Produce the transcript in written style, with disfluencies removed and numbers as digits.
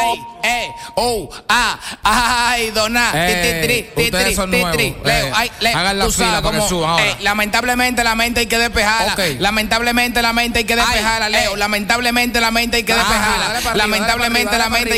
Ay, Dona. Ustedes son nuevos. Leo, hagan la fila para que suban ahora. Lamentablemente la mente hay que despejarla. Lamentablemente la mente hay que despejarla, Leo. Lamentablemente la mente hay que despejarla. Lamentablemente la mente